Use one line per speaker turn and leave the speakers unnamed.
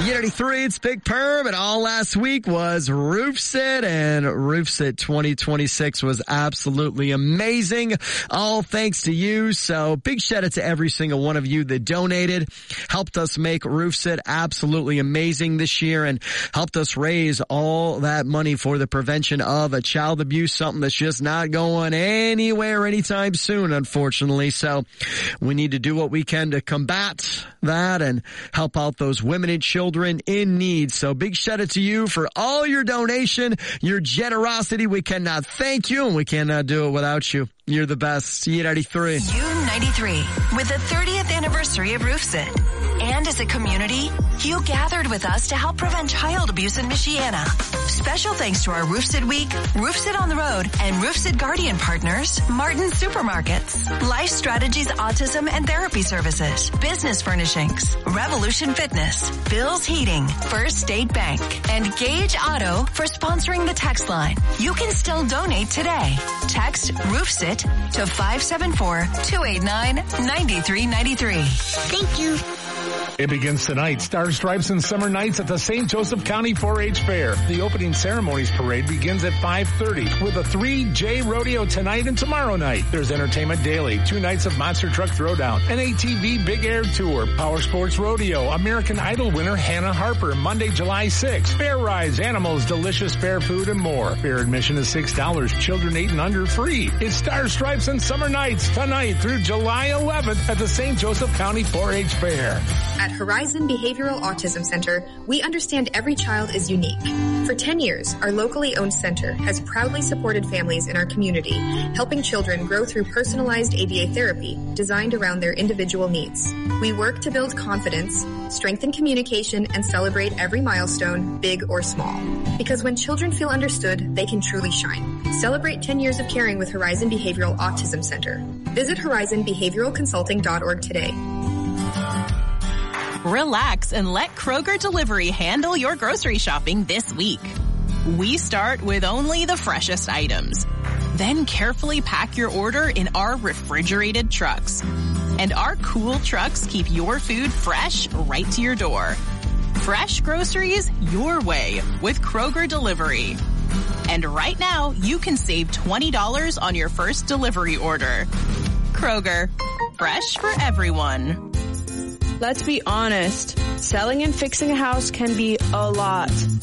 Unity3, it's Big Perm, and all last week was RoofSit, and RoofSit 2026 was absolutely amazing. All thanks to you. So big shout out to every single one of you that donated, helped us make RoofSit absolutely amazing this year, and helped us raise all that money for the prevention of child abuse, something that's just not going anywhere anytime soon, unfortunately. So we need to do what we can to combat that and help out those women and children in need. So big shout out to you for all your donation, your generosity. We cannot thank you, and we cannot do it without you. You're the best. U93.
U93, with the 30th anniversary of RoofSit. And as a community, you gathered with us to help prevent child abuse in Michiana. Special thanks to our RoofSit Week, RoofSit on the Road, and RoofSit Guardian partners, Martin Supermarkets, Life Strategies Autism and Therapy Services, Business Furnishings, Revolution Fitness, Bill's Heating, First State Bank, and Gage Auto for sponsoring the text line. You can still donate today. Text RoofSit to 574-289-9393.
Thank you.
It begins tonight. Stars, Stripes, and Summer Nights at the St. Joseph County 4-H Fair. The opening ceremonies parade begins at 5:30 with a 3J rodeo tonight and tomorrow night. There's entertainment daily, 2 nights of Monster Truck Throwdown, an ATV Big Air Tour, Power Sports Rodeo, American Idol winner Hannah Harper, Monday, July 6th. Fair rides, animals, delicious fair food, and more. Fair admission is $6. Children 8 and under free. It's Stars, Stripes, and Summer Nights tonight through July 11th at the St. Joseph County 4-H Fair.
At Horizon Behavioral Autism Center, we understand every child is unique. For 10 years, our locally owned center has proudly supported families in our community, helping children grow through personalized ABA therapy designed around their individual needs. We work to build confidence, strengthen communication, and celebrate every milestone, big or small. Because when children feel understood, they can truly shine. Celebrate 10 years of caring with Horizon Behavioral Autism Center. Visit horizonbehavioralconsulting.org today.
Relax and let Kroger Delivery handle your grocery shopping this week. We start with only the freshest items. Then carefully pack your order in our refrigerated trucks. And our cool trucks keep your food fresh right to your door. Fresh groceries your way with Kroger Delivery. And right now, you can save $20 on your first delivery order. Kroger, fresh for everyone.
Let's be honest, selling and fixing a house can be a lot.